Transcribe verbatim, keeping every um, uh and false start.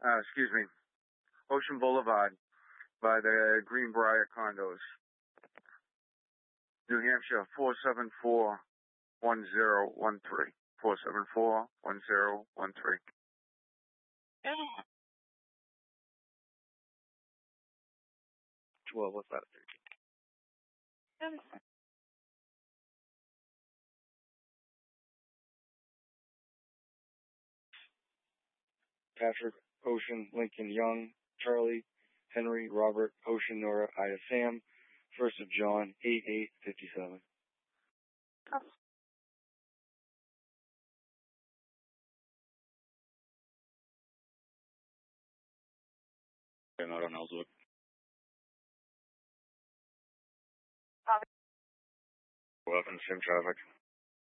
uh, excuse me, Ocean Boulevard by the Greenbrier condos. New Hampshire, four seven four one zero one three. four seven four one zero one three. Well, what's that? Patrick, Ocean, Lincoln, Young, Charlie, Henry, Robert, Ocean, Nora, Ida, Sam, first of John, eight eight fifty-seven. I'm out on Ellswood. Welcome to sim traffic.